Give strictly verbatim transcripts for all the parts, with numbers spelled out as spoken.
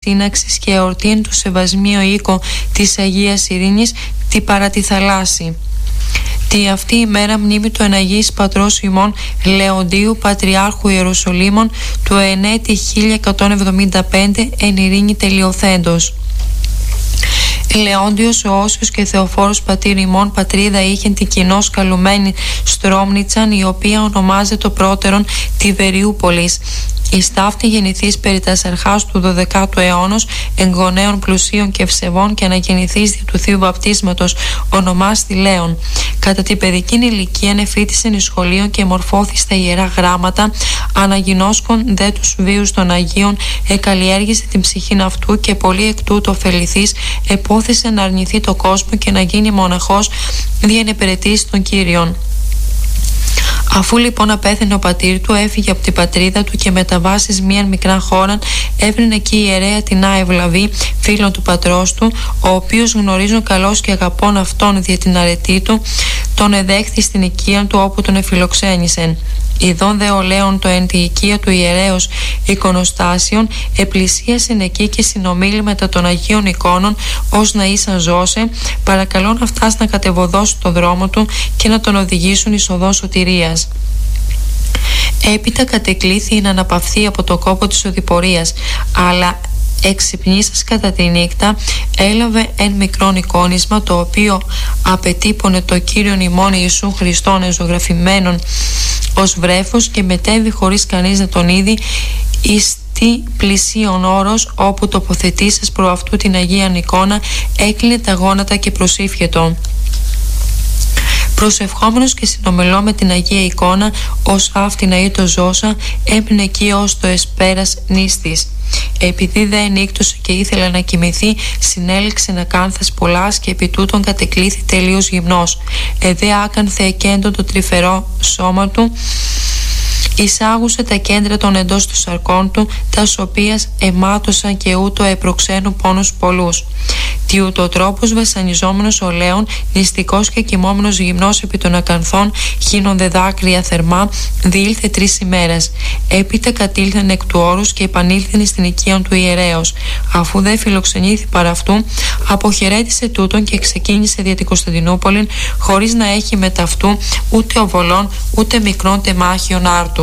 σύναξης και εορτήν του σεβασμίου οίκο της Αγίας Ειρήνης τη παρά τη θαλάσση. Τη αυτή η μέρα μνήμη του εναγής πατρός ημών Λεοντίου Πατριάρχου Ιεροσολύμων του ενέτη χίλια εκατόν εβδομήντα πέντε εν ειρήνη τελειοθέντος. Λεόντιος ο Όσιος και Θεοφόρος πατήρ ημών πατρίδα είχεν την κοινώς καλουμένη Στρόμνιτσαν, η οποία ονομάζεται το πρώτερον Τιβεριούπολης. Εις ταύτη γεννηθείς περί τας αρχάς του δωδεκάτου αιώνος, εγγονέων πλουσίων και ευσεβών, και αναγεννηθείς δι' του Θείου Βαπτίσματος ονομάστη Λέων. Κατά την παιδική ηλικία εφήτησεν εις σχολείων και μορφώθη στα ιερά γράμματα, αναγινώσκον δε τους βίους των Αγίων, εκαλλιέργησε την ψυχήν αυτού και πολύ εκ τούτου ωφεληθείς, επόθησε να αρνηθεί το κόσμο και να γίνει μοναχός δια ενεπηρετήσει των Κύριων. Αφού λοιπόν απέθαινε ο πατήρ του, έφυγε από την πατρίδα του και μεταβάσεις μίαν μικρά χώρα έβρινε εκεί η ιερέα την Ευλαβή, φίλον του πατρός του, ο οποίος γνωρίζουν καλώς και αγαπών αυτόν δια την αρετή του, τον εδέχθη στην οικία του όπου τον εφιλοξένησεν. Ιδών δε ο Λέων το εν τη οικία του ιερέως εικονοστάσιον, επλησίασεν εκεί και συνομίλη μετά των Αγίων εικόνων, ως να ήσαν ζώσε, παρακαλών αυτάς να κατεβοδώσουν το δρόμο του και να τον οδηγήσουν εις οδό σωτηρίας. Έπειτα κατεκλήθη να αναπαυθεί από το κόπο της οδηπορίας, αλλά εξυπνήσας κατά τη νύχτα έλαβε εν μικρόν εικόνισμα, το οποίο απαιτείπωνε το Κύριον ημών Ιησού Χριστόν εζωγραφημένον ως βρέφος, και μετέβη χωρίς κανείς να τον είδει εις τι πλησίον όρος, όπου τοποθετήσας προ αυτού την Αγίαν εικόνα έκλεινε τα γόνατα και προσήφιετο. Προσευχόμενος και συνομιλώ με την Αγία εικόνα, ως αυτήν αήτο ζώσα, έμπαινε εκεί ως το εσπέρας νύστης. Επειδή δε ενύκτωσε και ήθελε να κοιμηθεί, συνέλεξε να κάνθας πολλάς και επί τούτον κατεκλήθη τελείως γυμνός. Εδέ άκανθε εκέντο το τρυφερό σώμα του, εισάγουσε τα κέντρα των εντός του σαρκών του, τα οποίας αιμάτωσαν και ούτω επροξένου πόνους πολλούς. Τι ούτω τρόπος βασανιζόμενος ο Λέων, νηστικός και κοιμόμενος γυμνός επί των ακανθών, χύνονται δάκρυα θερμά, διήλθε τρεις ημέρες. Έπειτα κατήλθεν εκ του όρους και επανήλθεν στην οικία του ιερέως. Αφού δε φιλοξενήθη παρά αυτού, αποχαιρέτησε τούτον και ξεκίνησε δια την Κωνσταντινούπολη, χωρίς να έχει μετά αυτού ούτε οβολών ούτε μικρών τεμάχιων άρτου.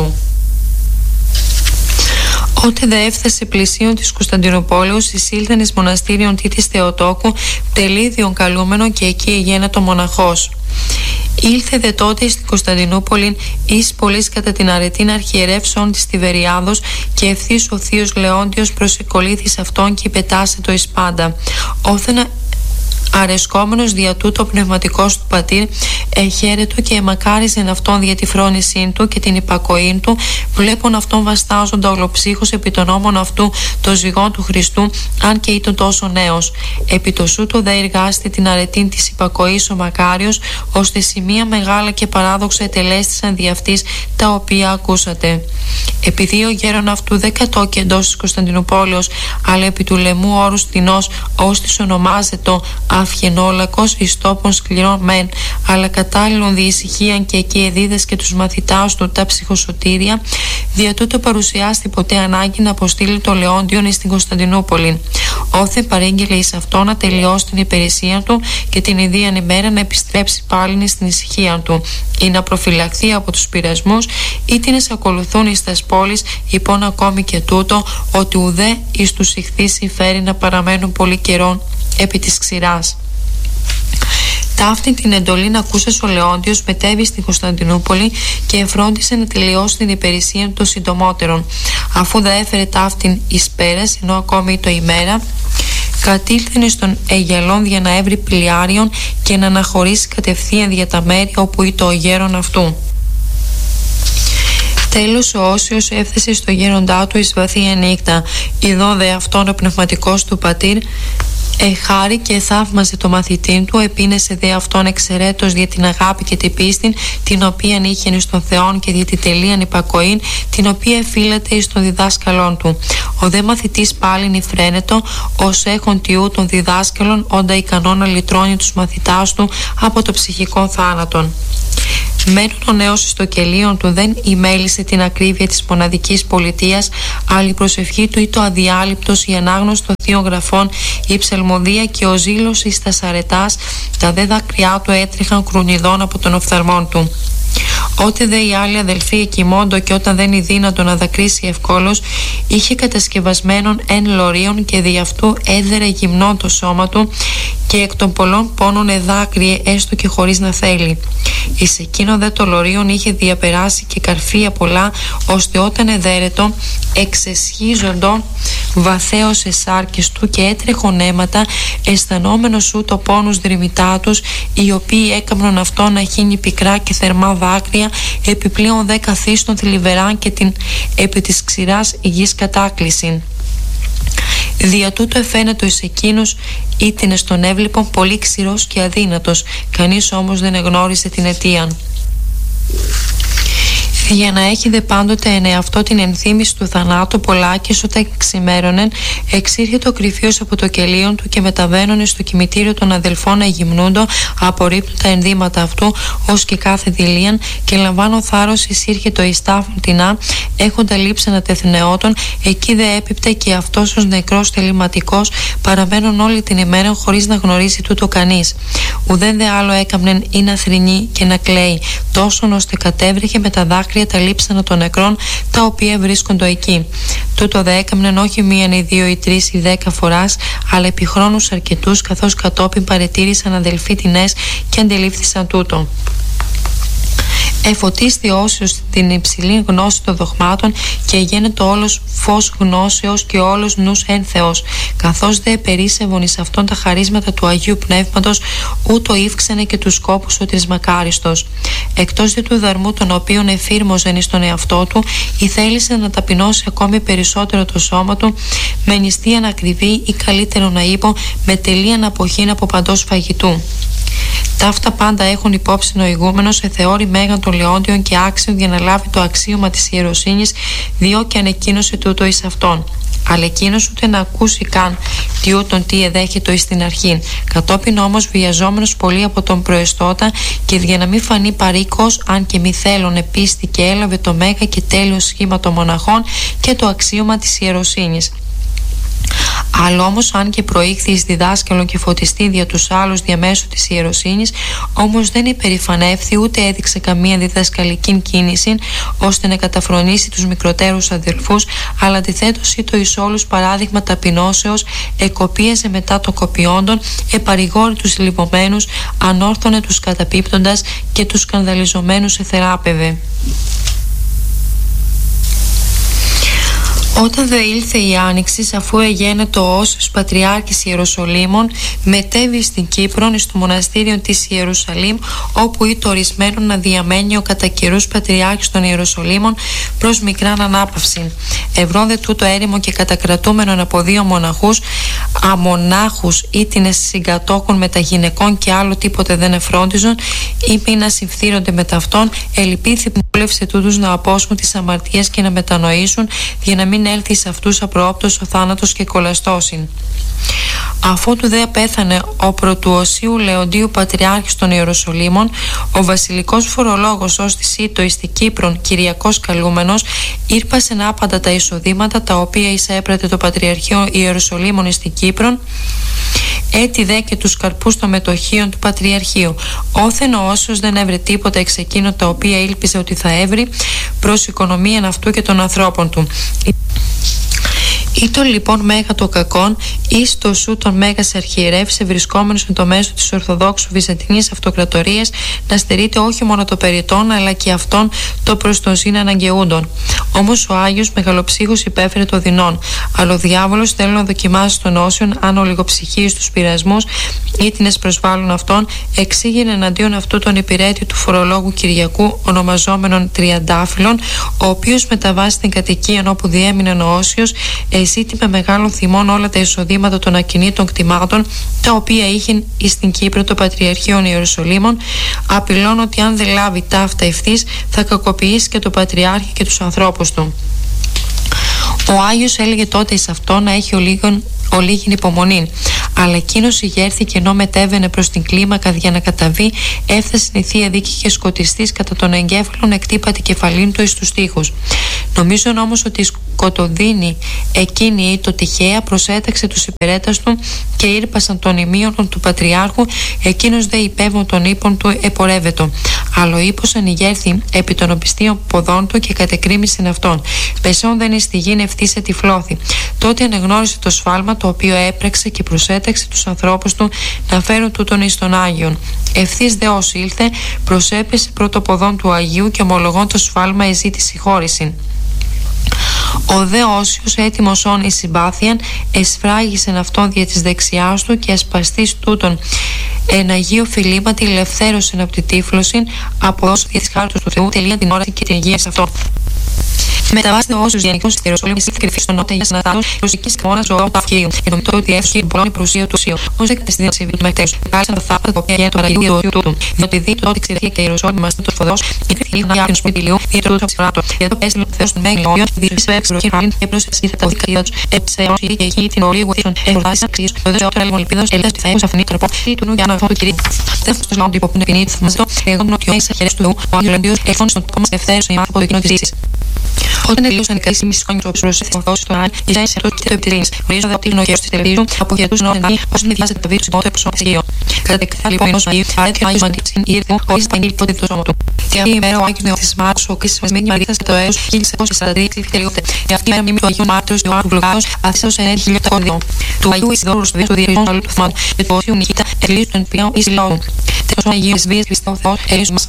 Ότε δε έφτασε πλησίον της Κωνσταντινούπολης, εισήλθεν εις μοναστήριον Τίτης Θεοτόκου, τελείδιον καλούμενο, και εκεί εγένετο μοναχός. Ήλθε δε τότε στην Κωνσταντινούπολη εις πολλής κατά την αρετήν αρχιερεύσεων της Τιβεριάδος, και ευθύς ο θείος Λεόντιος προσεκολήθης αυτόν και υπετάσσετο εις πάντα. Όθενα αρεσκόμενος δια τούτο πνευματικός του πατήρ, εχαίρετο και εμακάριζεν αυτόν δια τη φρόνησή του και την υπακοή του, βλέπον αυτόν βαστάζοντα ολοψύχος επί των νόμων αυτού το ζυγόν του Χριστού, αν και ήταν τόσο νέος. Επί το σούτο δε εργάστη την αρετήν της υπακοής ο μακάριος, ώστε σημεία μεγάλα και παράδοξα ετελέστησαν δι' αυτής τα οποία ακούσατε. Επειδή ο γέρον αυτού δεν κατόκει εντός της Κωνσταντινούπολης, αλλά επί του λαιμού όρους τεινός, ως της ονομάζεται αυχενόλακος, εις τόπων σκληρών μεν, αλλά κατάλληλον διησυχίαν, και εκεί εδίδες και τους μαθητάς του τα ψυχοσωτήρια, δια τούτο παρουσιάστη ποτέ ανάγκη να αποστείλει το Λεόντιον εις την Κωνσταντινούπολη. Όθε παρήγγειλε εις αυτό να τελειώσει την υπηρεσία του και την ιδίαν ημέρα να επιστρέψει πάλιν στην ησυχία του, ή να προφυλαχθεί από τους πειρασμούς, ή την ακολουθούν εις τας πόλεις, υπόν ακόμη και τούτο, ότι ουδέ εις τους ηχθείς συμφέρει να παραμένουν πολύ καιρόν επί της ξηράς. Ταύτην την εντολή να ακούσας ο Λεόντιος μετέβη στην Κωνσταντινούπολη και εφρόντισε να τελειώσει την υπηρεσία του το συντομότερον. Αφού δε έφερε ταύτην εις πέρας, ενώ ακόμη το ημέρα, κατήλθεν στον Αιγελόν για να έβρει πλοιάριον και να αναχωρήσει κατευθείαν δια τα μέρη όπου ήταν ο γέρον αυτού. Τέλος ο Όσιος έφθασε στο γέροντά του εις βαθία νύχτα. Ιδώ δε αυτόν ο πνευματικός του πατήρ εχάρη και θαύμαζε το μαθητή του, επίνεσε δε αυτόν εξαιρέτως για την αγάπη και την πίστη την οποία είχε εις τον Θεόν και για την τελείαν υπακοήν την οποία εφήλεται εις των διδάσκαλών του. Ο δε μαθητής πάλιν υφραίνετο ως έχον τιού των διδάσκαλων, όντα ικανό να λυτρώνει τους μαθητάς του από το ψυχικό θάνατον. Μένουν ο νέος στο κελίον του δεν ημέλησε την ακρίβεια της μοναδικής πολιτείας, αλλά η προσευχή του ή το αδιάλειπτος, η ανάγνωση των θείων γραφών, η ψαλμοδία και ο ζήλος εις τα σαρετάς, τα δε δάκρυά του έτρεχαν κρουνιδών από τον οφθαλμόν του. Ό,τι δε οι άλλοι αδελφοί εκοιμώντο και όταν δεν είναι δύνατο να δακρύσει ευκόλως, είχε κατασκευασμένον εν λωρίων και δι' αυτού έδερε γυμνό το σώμα του και εκ των πολλών πόνων εδάκριε έστω και χωρίς να θέλει. Εις εκείνο δε το λωρίον είχε διαπεράσει και καρφία πολλά, ώστε όταν εδέρετο εξεσχίζοντο βαθέως εσάρκες του και έτρεχον αίματα, αισθανόμενος σου το πόνους δρυμητά τους, οι οποίοι έκαμνον αυτό να χύνει πικρά και θερμά δάκρυα, επιπλέον δε καθίστον θλιβερά και την επί της ξηράς υγιής κατάκλησιν. Δια τούτο εφαίνεται εις εκείνους ήτινες τον έβλεπον πολύ ξηρός και αδύνατος, κανείς όμως δεν εγνώρισε την αιτίαν. Για να έχει δε πάντοτε εν εαυτό την ενθύμηση του θανάτου, πολλάκις όταν ξημέρωνεν, εξήρχεται ο κρυφίος από το κελίον του και μεταβαίνονε στο κημητήριο των αδελφών να γυμνούντο, απορρίπτουν τα ενδύματα αυτού ως και κάθε δηλίαν, και λαμβάνω θάρρος εισήρχεται ο ιστάφων τεινά, έχοντα λείψει να τεθνεώτων, εκεί δε έπιπτε και αυτός ως νεκρός θεληματικός, παραμένουν όλη την ημέρα χωρίς να γνωρίσει τούτο κανείς. Ουδέν δε άλλο έκαμνεν ή να θρηνεί και να κλαίει, τόσον ώστε κατέβρεχε με τα δάκρυα τα λείψανα των νεκρών, τα οποία βρίσκονται εκεί. Τούτο δε έκαμνεν όχι μίαν ή δύο ή τρεις ή δέκα φοράς, αλλά επί χρόνους αρκετούς, καθώς κατόπιν παρετήρησαν αδελφοί τινές και αντιλήφθησαν τούτο. Εφωτίστη όσιος την υψηλή γνώση των δογμάτων και γένετο όλος φως γνώσεως και όλος νους εν Θεός. Καθώς δε περίσσευον εις αυτόν τα χαρίσματα του Αγίου Πνεύματος, ούτω ύφξανε και τους σκόπους ο Τρισμακάριστος. Εκτός δε του δαρμού τον οποίον εφήρμοζεν εις τον εαυτό του, ή θέλησε να ταπεινώσει ακόμη περισσότερο το σώμα του, με νηστείαν ακριβή ή καλύτερο να είπω, με τελείαν αποχήν από παντός φαγητού. Ταύτα πάντα έχουν υπόψη ο ηγούμενος, εθεώρη μέγαν των λεόντιων και άξιον για να λάβει το αξίωμα της ιεροσύνης, διό και ανεκκίνωσε τούτο εις αυτόν. Αλλά εκείνος ούτε να ακούσει καν τι ούτων τι εδέχετο εις την αρχήν. Κατόπιν όμως βιαζόμενος πολύ από τον προεστώτα, και για να μην φανεί παροίκος, αν και μη θέλωνε πίστη, και έλαβε το μέγα και τέλειο σχήμα των μοναχών και το αξίωμα της ιεροσύνης. Αλλά όμως αν και προήχθη εις διδάσκαλον και φωτιστή δια τους άλλους διαμέσου της ιεροσύνης, όμως δεν υπερηφανεύθη ούτε έδειξε καμία διδασκαλική κίνηση ώστε να καταφρονήσει τους μικροτέρους αδελφούς, αλλά αντιθέτως ή το εις όλους παράδειγμα ταπεινώσεως, εκοπίαζε μετά των κοπιόντων, επαρηγόρη τους λυπωμένους, ανόρθωνε τους καταπίπτοντας και τους σκανδαλιζομένους εθεράπευε. Όταν δε ήλθε η Άνοιξη, αφού εγένετο ο Όσιος Πατριάρχης Ιεροσολύμων, μετέβη στην Κύπρον εις το μοναστήριο της Ιερουσαλήμ, όπου ήταν ορισμένο να διαμένει ο κατά καιρούς Πατριάρχης των Ιεροσολύμων προς μικράν ανάπαυση. Ευρών δε τούτο έρημο και κατακρατούμενον από δύο μοναχούς, αμονάχους ήτινες συγκατόχων με τα γυναικών και άλλο τίποτε δεν εφρόντιζον, ή μη να συμφθύρονται με ταυτόν, ελπίθη που βούλευσε τούτους να απόσχουν τις αμαρτίες και να μετανοήσουν, για να μην έλθει σε αυτούς απροόπτως ο θάνατος και κολαστώσιν. Αφού του δε πέθανε ο πρωτουοσίου Λεοντίου Πατριάρχης των Ιεροσολύμων, ο βασιλικός φορολόγος ως της ήτο εις την Κύπρον Κυριακός καλούμενος, ήρπασε να άπαντα τα εισοδήματα τα οποία εισέπρατε το Πατριαρχείο Ιεροσολύμων εις την Κύπρον, έτι δε και τους καρπούς των μετοχίων του Πατριαρχείου. Όθεν ο Όσιος δεν έβρε τίποτα εξ εκείνο τα οποία ήλπιζε ότι θα έβρει προς οικονομίαν αυτού και των ανθρώπων του. Ήτον λοιπόν μέγα το κακόν, εις το σου τον μέγας αρχιερεύς ευρισκόμενος με το μέσο της Ορθοδόξου Βυζαντινής Αυτοκρατορίας να στερείται όχι μόνο το περιττόν, αλλά και αυτόν το προς τον ζήν αναγκαιούντον. Όμως ο Άγιος μεγαλοψύχος υπέφερε το δεινόν, αλλά ο διάβολος θέλει να δοκιμάσει τον Όσιον αν ο λιγοψυχείς τους πειρασμούς ήτινες προσβάλλουν αυτόν, εξήγηνε εναντίον αυτού τον υπηρέτη του φορολόγου Κυριακού, ονομαζόμενον Τριαντάφυλλον, ο οποίος μεταβάσει την κατοικία όπου διέμεινε ο Όσιος, εζήτη με μεγάλων θυμών όλα τα εισοδήματα των ακινήτων κτημάτων, τα οποία είχε στην Κύπρο το Πατριαρχείο Ιεροσολύμων, απειλών ότι αν δεν λάβει ταύτα ευθύς θα κακοποιήσει και το Πατριάρχη και τους ανθρώπους του. Ο Άγιος έλεγε τότε εις αυτό να έχει ο λίγον ολίγην υπομονή, Αλλά εκείνος ηγέρθηκε, ενώ μετέβαινε προς την κλίμακα για να καταβεί, έφτασε στην Θεία Δίκη και σκοτιστής κατά τον εγκέφαλον εκτύπα την κεφαλήν του εις τους τοίχους. Νομίζω όμως ότι η σκοτωδίνη εκείνη ή το τυχαία προσέταξε τους υπηρέτας του και ήρπασαν των ημίων του Πατριάρχου, εκείνος δε υπέβων των ύπων του επορεύετο. Αλλά ο ύπος ανηγέρθη επί των οπισθίων ποδών του και κατεκρίμησεν αυτόν. Πεσόν δεν εις τη γην ευθύσε τυφλώθη. Τότε ανεγνώρισε το σφάλμα το οποίο έπραξε και προσέταξε τους ανθρώπους του να φέρουν τούτον εις τον Άγιον. Ευθύς δε ως ήλθε, προσέπεσε πρώτο ποδών του Αγίου και ομολογών το σφάλμα εζήτη συγχώρησιν. Ο δε Όσιος, έτοιμος όν εις συμπάθειαν, εσφράγισεν αυτόν δια της δεξιάς του και ασπαστής τούτον εν Αγίου Φιλήματι ελευθέρωσεν από τη τύφλωση, αποδώσω δια της χάρτους του Θεού τελεία την όραση και την υγεία σε αυτόν. Μεταβάστε όσους γενικούς στη Ιεροσόλυμη εσύ κρυφή στον νότα για Νατάλους, προσικής καμώνας ζωών του Αυκίου, και το μητώο ότι έφυγε την πολλών προσία του Σίου. Ως δεκατεστήνα σε βίντεο μεχτέρους, κάλεσαν τα θάματα τα οποία για το Αγίου Ιωδίου τούτου. Διότι δει τότε ξηρεθία και η Ιεροσόλυμη μας το φοδός, η κρυφή λίγα για άπινους πιτηλίου, διέτω του ψηφράτου. Και εδώ έστειλε ο Θεός τον Μέγλιο Όριο, διευσπέ εξορροχή ράλιν και πρόσεξε ήθε τα δίκτυα τους, έψε ως η και εκεί την ορίου γουθίσων, εορτάσεις αξίες, το δε ότερο έλλειμο ελπίδος, ελέας του Θεού σαφνή τροπό, τι του νου για να αρχόν του Κυρίου. Δεύτερος τους λόγων του υποπούν επινή, θαυμαστό, εγώ νοτιό ίσα χερές του Θεού, ο Άγιος Λεμπίος, εφών στον τόπο μας ευθέρωσε η μάθη από το κοινό της ζήσης. Όταν τελείωσαν οι καλοί μισή χρόνια του προσέφερε ο Θεός στον Άρη, η Ζάη σε αυτό και το επιτελείς. Γνωρίζοντα από την ογέωση της τελετής του, αποχαιρετούσαν όλες οι όσοι διβάζεται το βίος του υπότιτλου προσώπης Αγίου. Κατά τεκθά λοιπόν ενός Αγίου, αρέθηκε ο Άγιος Μαντήσιν ήρθε χωρίς να αγγείλει ποτέ το σώμα του. Και αυτή η μέρα ο Άγιος Νεόθης Μάρκος, ο Κρίστης Μασμίνη Μαρίτας και το έος χίλια εξακόσια σαράντα τρία ξύφη τελειώτε. Και αυτή η μέρα μνήμη του Αγίου Μάρτυρος και ο Άγιου Βλογάος αθήσεως ενέργει χίλια οκτακόσια. Του Αγίου Ισιδόρου στο βίος του διερισμού όλου του θμάτου και του Όσιου Νικήτα εκκλήσου τον ποιό εις λόγου. Τέλος ο Αγίου Εσβίας Χριστό Θεός, ελίσου μας.